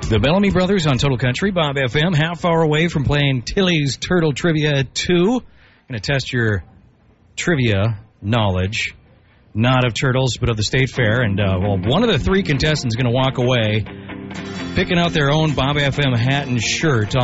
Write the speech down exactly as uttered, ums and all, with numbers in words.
The Bellamy Brothers on Total Country, Bob F M, half hour away from playing Tilly's Turtle Trivia two. Going to test your trivia knowledge, not of turtles, but of the State Fair. And, uh, well, one of the three contestants is going to walk away picking out their own Bob F M hat and shirt